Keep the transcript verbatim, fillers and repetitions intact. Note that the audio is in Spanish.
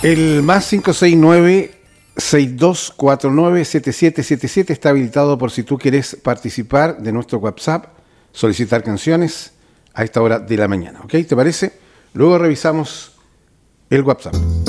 El más cinco seis nueve, seis dos cuatro nueve, siete siete siete siete está habilitado por si tú quieres participar de nuestro WhatsApp, solicitar canciones a esta hora de la mañana, ¿ok? ¿Te parece? Luego revisamos el WhatsApp.